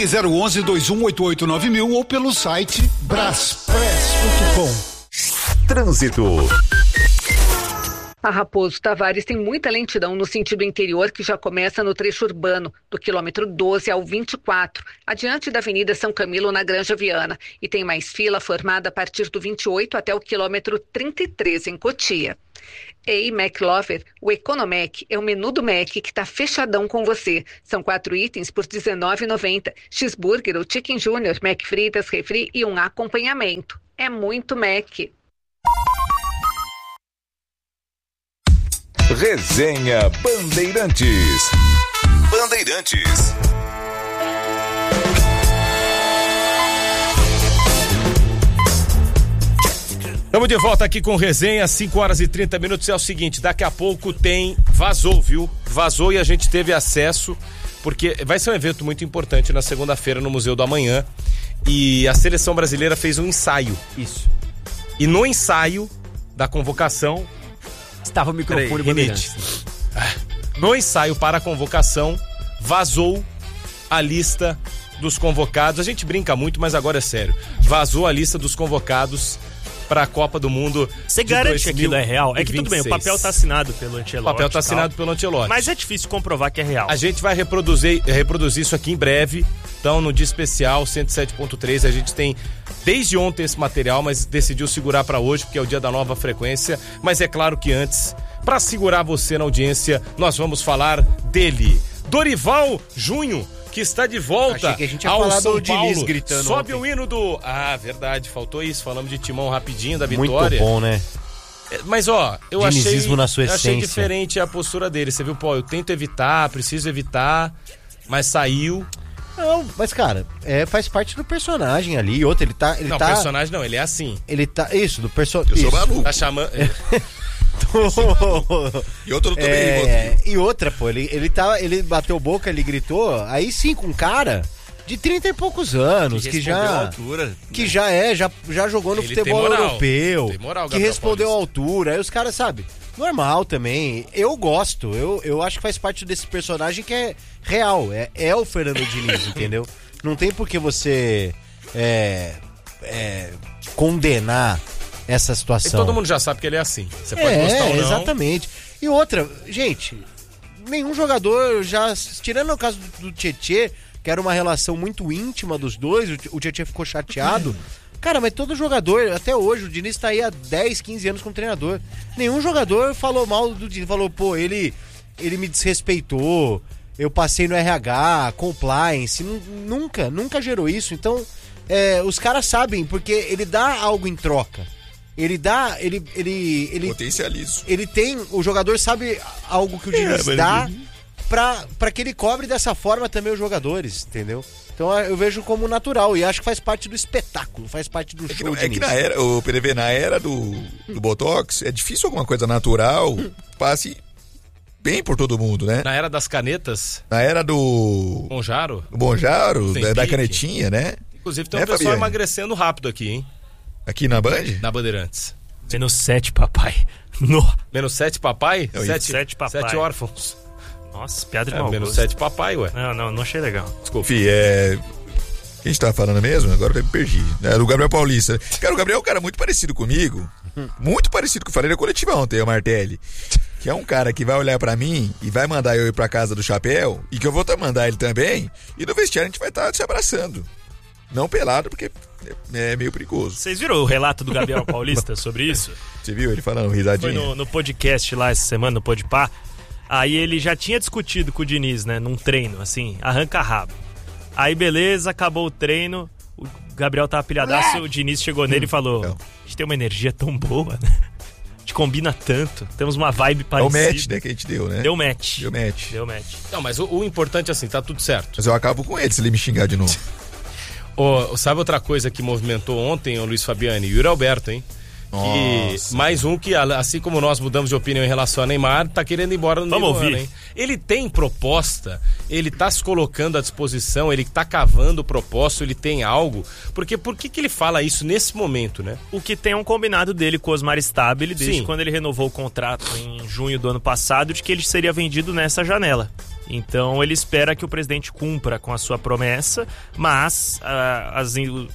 Ligue 011-2188-9000 ou pelo site braspress.com. Trânsito. A Raposo Tavares tem muita lentidão no sentido interior, que já começa no trecho urbano, do quilômetro 12 ao 24, adiante da Avenida São Camilo, na Granja Viana. E tem mais fila formada a partir do 28 até o quilômetro 33, em Cotia. Ei, McLover, o Economac é o menu do Mac que tá fechadão com você. São 4 itens por R$19,90. Cheeseburger ou Chicken Junior, Mac fritas, refri e um acompanhamento. É muito Mac. Resenha Bandeirantes. Bandeirantes. Estamos de volta aqui com resenha, 5 horas e 30 minutos. É o seguinte, daqui a pouco vazou, viu? Vazou e a gente teve acesso, porque vai ser um evento muito importante na segunda-feira no Museu do Amanhã. E a seleção brasileira fez um ensaio. Isso. E no ensaio da convocação... Estava o microfone Bandeirantes. No ensaio para a convocação, vazou a lista dos convocados. A gente brinca muito, mas agora é sério. Vazou a lista dos convocados para a Copa do Mundo. Você garante que aquilo é real? É que tudo bem, o papel tá assinado pelo Ancelotti. O papel tá assinado pelo Ancelotti. Mas é difícil comprovar que é real. A gente vai reproduzir isso aqui em breve. Então, no dia especial 107.3, a gente tem desde ontem esse material, mas decidiu segurar para hoje, porque é o dia da nova frequência. Mas é claro que antes, para segurar você na audiência, nós vamos falar dele. Dorival Júnior, que está de volta. Achei que a gente ia ao falar São do Diniz Paulo. gritando. Sobe ontem. o hino do... Ah, verdade, faltou isso. Falamos de Timão rapidinho, da vitória. Muito bom, né? Mas, ó, eu Dinizismo na sua achei essência. diferente a postura dele. Você viu, pô, eu tento evitar, preciso evitar, mas saiu. Não, mas cara, faz parte do personagem ali. Outra, ele Não, tá... personagem não, ele é assim. Ele tá... Isso, do personagem. Eu sou maluco. Tá chamando... E outro também. E outra, pô, ele bateu boca, ele gritou, aí sim, com um cara de 30 e poucos anos, que já jogou no Ele futebol tem moral. europeu, Tem moral, que Gabriel respondeu à Paulista. altura. Aí os caras, sabe, normal também. Eu gosto, eu acho que faz parte desse personagem que é real, é o Fernando Diniz, entendeu? Não tem por que você condenar essa E situação. todo mundo já sabe que ele é assim. Você pode gostar ou não. Exatamente. E outra, gente, nenhum jogador já, tirando o caso do Tietê, que era uma relação muito íntima dos dois, o Tietê ficou chateado. Cara, mas todo jogador, até hoje, o Diniz tá aí há 10, 15 anos como treinador. Nenhum jogador falou mal do Diniz, falou, pô, ele me desrespeitou, eu passei no RH, compliance, nunca gerou isso. Então, os caras sabem, porque ele dá algo em troca. Ele Potencializo. Ele tem, o jogador sabe algo que o Diniz dá pra que ele cobre dessa forma também os jogadores, entendeu? Então eu vejo como natural e acho que faz parte do espetáculo, faz parte do show É que na era, o PDV, na era do Botox, é difícil alguma coisa natural passe bem por todo mundo, né? Na era das canetas, Na era do Monjaro, Bonjaro, Sem da pique. canetinha, né? inclusive tem um É, pessoal Fabiane? emagrecendo rápido aqui, hein? Aqui na Band? Na Bandeirantes. Menos 7, papai. Menos 7 papai? É isso. 7 papai. 7 órfãos. Nossa, piada de mau Menos gosto. 7 papai, ué. Não achei legal. Desculpa. Fih, quem a gente tava falando mesmo? Agora eu me perdi. Era o Gabriel Paulista. Cara, o Gabriel é um cara muito parecido comigo. Muito parecido com o Fareira Coletiva ontem, o Martelli. Que é um cara que vai olhar pra mim e vai mandar eu ir pra casa do chapéu e que eu vou mandar ele também. E no vestiário a gente vai estar se abraçando. Não pelado, porque é meio perigoso. Vocês viram o relato do Gabriel Paulista sobre isso? Você viu ele falando, Foi risadinha? no podcast lá essa semana, no Podpah. Aí ele já tinha discutido com o Diniz, né? Num treino, assim, arranca rabo. Aí beleza, acabou o treino. O Gabriel tava pilhadaço, o Diniz chegou nele e falou: Não. a gente tem uma energia tão boa, né? A gente combina tanto, temos uma vibe É o parecida. match, né, que a gente deu, né? Deu match. Deu match. Deu match. Não, mas o importante é assim, tá tudo certo. Mas eu acabo com ele se ele me xingar de novo. Sabe outra coisa que movimentou ontem o Luiz Fabiani? Yuri Alberto, hein? Que Nossa. mais um que, assim como nós mudamos de opinião em relação a Neymar, tá querendo ir embora no Vamos meio do ouvir. ano, hein? Ele tem proposta, ele tá se colocando à disposição, ele tá cavando proposta, ele tem algo. Porque por que ele fala isso nesse momento, né? O que tem um combinado dele com o Osmar Stabile, desde Sim. quando ele renovou o contrato em junho do ano passado, de que ele seria vendido nessa janela. Então ele espera que o presidente cumpra com a sua promessa, mas